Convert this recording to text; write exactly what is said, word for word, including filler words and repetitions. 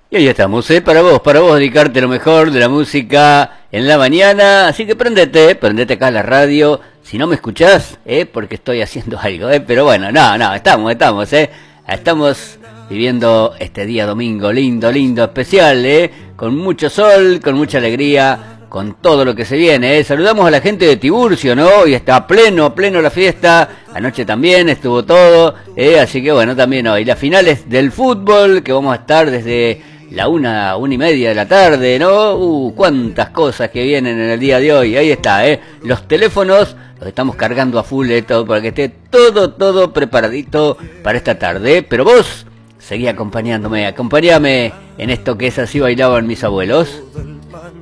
Y ahí estamos, ¿eh? Para vos, para vos dedicarte lo mejor de la música en la mañana. Así que prendete, prendete acá a la radio. Si no me escuchás, ¿eh? Porque estoy haciendo algo, ¿eh? Pero bueno, no, no, estamos, estamos, ¿eh? Estamos viviendo este día domingo lindo, lindo, especial, ¿eh? Con mucho sol, con mucha alegría, con todo lo que se viene, ¿eh? Saludamos a la gente de Tiburcio, ¿no? Hoy está pleno, pleno la fiesta. Anoche también estuvo todo, ¿eh? Así que bueno, también hoy las finales del fútbol, que vamos a estar desde la una, una y media de la tarde, ¿no? Uh, cuántas cosas que vienen en el día de hoy. Ahí está, ¿eh? Los teléfonos los estamos cargando a full, ¿eh? Todo, para que esté todo, todo preparadito para esta tarde, ¿eh? Pero vos seguí acompañándome, acompáñame en esto que es Así bailaban mis abuelos.